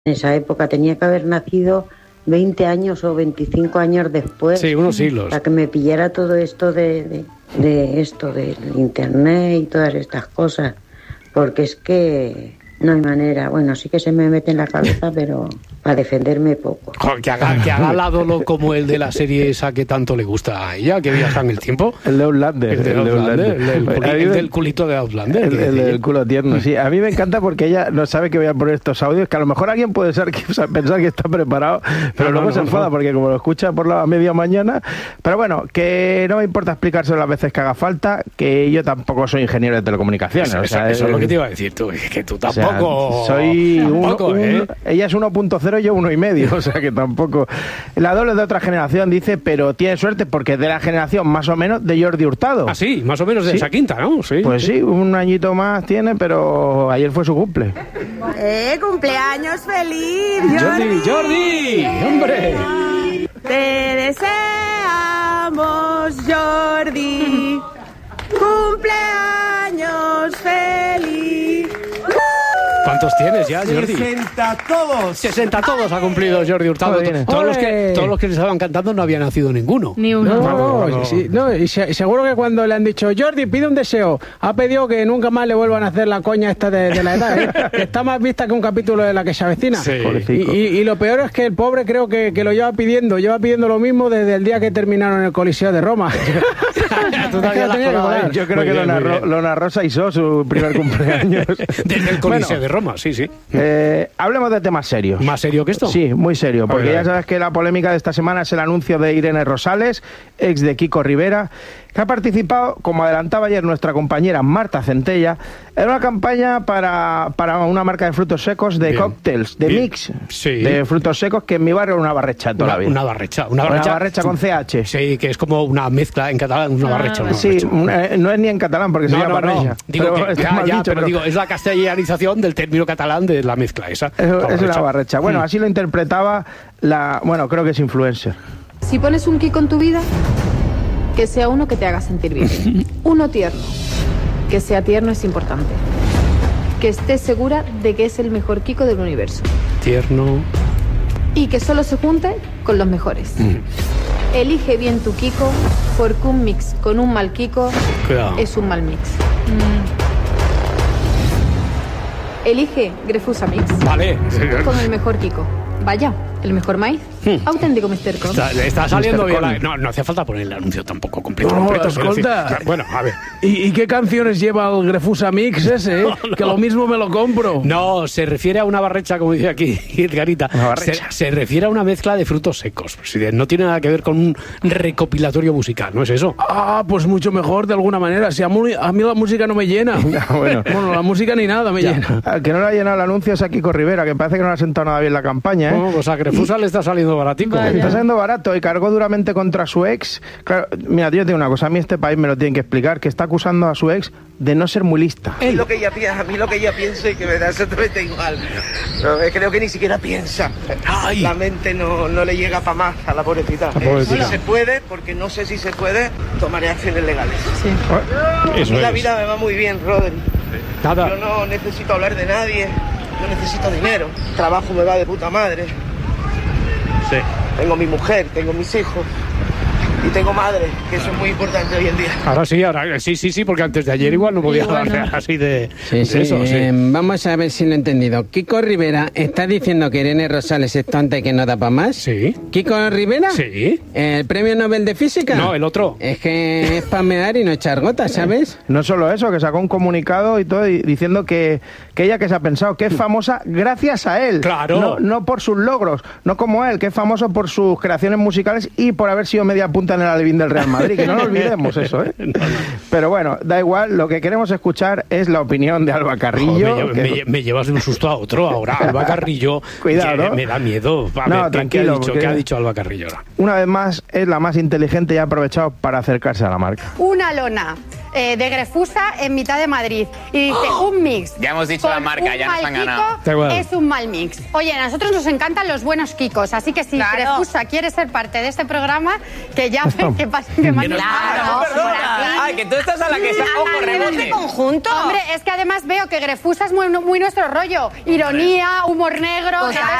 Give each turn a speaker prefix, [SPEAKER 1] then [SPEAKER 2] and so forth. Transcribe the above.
[SPEAKER 1] En esa época tenía que haber nacido 20 años o 25 años después.
[SPEAKER 2] Sí, unos siglos.
[SPEAKER 1] Para que me pillara todo esto de esto, del internet y todas estas cosas. Porque es que no hay manera. Bueno, sí que se me mete en la cabeza, pero para defenderme poco.
[SPEAKER 2] Que haga lado como el de la serie esa que tanto le gusta a ella, que viaja en el tiempo.
[SPEAKER 3] El de Outlander.
[SPEAKER 2] El del culito de Outlander.
[SPEAKER 3] El del culo tierno, sí. A mí me encanta porque ella no sabe que voy a poner estos audios, que a lo mejor alguien puede pensar que está preparado, pero luego se enfada porque como lo escucha por la media mañana. Pero bueno, que no me importa explicárselo las veces que haga falta, que yo tampoco soy ingeniero de telecomunicaciones.
[SPEAKER 2] Eso es lo que te iba a decir tú, que tú tampoco.
[SPEAKER 3] Soy
[SPEAKER 2] ella
[SPEAKER 3] es 1.0 y yo 1,5, o sea que tampoco. La doble de otra generación dice, pero tiene suerte porque es de la generación más o menos de Jordi Hurtado.
[SPEAKER 2] Ah, sí, más o menos de esa quinta, ¿no? Sí.
[SPEAKER 3] Pues sí, un añito más tiene, pero ayer fue su cumple.
[SPEAKER 4] ¡Cumpleaños feliz,
[SPEAKER 2] Jordi! ¡Hombre!
[SPEAKER 4] Te deseamos, Jordi. ¡Cumpleaños feliz!
[SPEAKER 2] ¿Cuántos tienes ya, Jordi? 60 todos ha cumplido Jordi Hurtado. Todos los que le estaban cantando no había nacido ninguno.
[SPEAKER 5] Ni uno. Y seguro que cuando le han dicho, Jordi, pide un deseo, ha pedido que nunca más le vuelvan a hacer la coña esta de la edad, que está más vista que un capítulo de La que se avecina.
[SPEAKER 2] Sí.
[SPEAKER 5] Y lo peor es que el pobre creo que lo lleva pidiendo lo mismo desde el día que terminaron el Coliseo de Roma.
[SPEAKER 3] Yo creo que lo narró Saisó su primer cumpleaños.
[SPEAKER 2] Desde el Coliseo de Roma, sí.
[SPEAKER 3] Hablemos de temas serios.
[SPEAKER 2] ¿Más serio que esto?
[SPEAKER 3] Sí, muy serio, porque ya sabes que la polémica de esta semana es el anuncio de Irene Rosales, ex de Kiko Rivera, que ha participado, como adelantaba ayer nuestra compañera Marta Centella, en una campaña para una marca de frutos secos, de cócteles, de mix, de frutos secos, que en mi barrio era una barrecha toda la vida.
[SPEAKER 2] Una barrecha
[SPEAKER 3] con CH.
[SPEAKER 2] Sí, que es como una mezcla en catalán, una barrecha.
[SPEAKER 3] No es ni en catalán, porque se llama barrecha.
[SPEAKER 2] Digo pero es la castellanización del término catalán de la mezcla esa.
[SPEAKER 3] Es una barrecha. Bueno, así lo interpretaba creo que es influencer.
[SPEAKER 6] Si pones un Kiko en tu vida, que sea uno que te haga sentir bien. Uno tierno. Que sea tierno es importante. Que estés segura de que es el mejor Kiko del universo.
[SPEAKER 2] Tierno.
[SPEAKER 6] Y que solo se junte con los mejores. Elige bien tu Kiko, porque un mix con un mal Kiko es un mal mix. Elige Grefusa Mix.
[SPEAKER 2] Vale.
[SPEAKER 6] Con el mejor Kiko. Vaya, el mejor maíz. Auténtico Mr. Con.
[SPEAKER 2] Está saliendo bien. No hace falta poner el anuncio tampoco completo.
[SPEAKER 5] Escolta.
[SPEAKER 2] Bueno, a ver.
[SPEAKER 5] ¿Y qué canciones lleva el Grefusa Mix ese? Que lo mismo me lo compro.
[SPEAKER 2] No, se refiere a una barrecha, como dice aquí Edgarita. Se refiere a una mezcla de frutos secos. No tiene nada que ver con un recopilatorio musical, ¿no es eso?
[SPEAKER 5] Ah, pues mucho mejor de alguna manera. Si a mí la música no me llena. Bueno, la música ni nada me llena.
[SPEAKER 3] Al que no le ha llenado el anuncio es a Kiko Rivera, que parece que no le ha sentado nada bien la campaña, ¿eh?
[SPEAKER 2] Pues a Grefusa le está saliendo baratico.
[SPEAKER 3] Está saliendo barato y cargó duramente contra su ex. Claro, mira, yo te digo una cosa, a mí este país me lo tienen que explicar, que está acusando a su ex de no ser muy lista.
[SPEAKER 7] A mí lo que ella piensa y que me da exactamente igual. No, creo que ni siquiera piensa. Ay. La mente no le llega para más a la pobrecita. Si se puede, porque no sé si se puede, tomaré acciones legales.
[SPEAKER 6] Sí.
[SPEAKER 7] La vida me va muy bien, Rodri.
[SPEAKER 2] Nada.
[SPEAKER 7] Yo no necesito hablar de nadie, no necesito dinero. El trabajo me va de puta madre.
[SPEAKER 2] Sí.
[SPEAKER 7] Tengo mi mujer, tengo mis hijos y tengo madre, que eso es muy importante hoy en día.
[SPEAKER 2] Ahora sí, porque antes de ayer igual no podía hablar así de eso. Sí.
[SPEAKER 8] Vamos a ver si lo he entendido. Kiko Rivera está diciendo que Irene Rosales es tonta y que no da para más.
[SPEAKER 2] Sí.
[SPEAKER 8] ¿Kiko Rivera?
[SPEAKER 2] Sí.
[SPEAKER 8] ¿El premio Nobel de Física?
[SPEAKER 2] No, el otro.
[SPEAKER 8] Es que es palmear y no echar gotas, ¿sabes?
[SPEAKER 3] No solo eso, que sacó un comunicado y todo diciendo que ella que se ha pensado que es famosa gracias a él.
[SPEAKER 2] Claro.
[SPEAKER 3] No por sus logros, no como él, que es famoso por sus creaciones musicales y por haber sido media punta en el alevín del Real Madrid, que no lo olvidemos eso, ¿eh? No. Pero bueno, da igual, lo que queremos escuchar es la opinión de Alba Carrillo.
[SPEAKER 2] Me llevas de un susto a otro ahora, Alba Carrillo.
[SPEAKER 3] Cuidado, ¿no?
[SPEAKER 2] Me da miedo.
[SPEAKER 3] Tranquilo.
[SPEAKER 2] ¿Qué ha dicho Alba Carrillo ahora?
[SPEAKER 3] Una vez más, es la más inteligente y ha aprovechado para acercarse a la marca.
[SPEAKER 4] Una lona
[SPEAKER 9] de Grefusa en mitad de Madrid. Y dice, un mix.
[SPEAKER 10] Ya hemos dicho la marca, ya nos han ganado.
[SPEAKER 9] Kiko es un mal mix. Oye, a nosotros nos encantan los buenos Kikos, así que si Grefusa quiere ser parte de este programa, que llame, que pase, que mande.
[SPEAKER 10] Ay, que tú estás a la que está poco rebote.
[SPEAKER 9] Conjunto. Hombre, es que además veo que Grefusa es muy nuestro rollo. Ironía, humor negro.